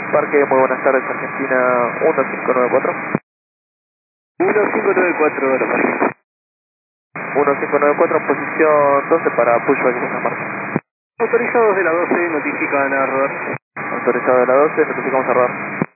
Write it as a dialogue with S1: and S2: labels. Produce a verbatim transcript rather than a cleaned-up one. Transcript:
S1: Parque, muy buenas tardes, Argentina uno cinco nueve cuatro.
S2: uno cinco nueve cuatro, ahora parque.
S1: uno cinco nueve cuatro, posición doce para pushback de esa marca.
S2: Autorizados de la doce, notifican a rodar.
S1: Autorizado de la doce, notificamos a rodar.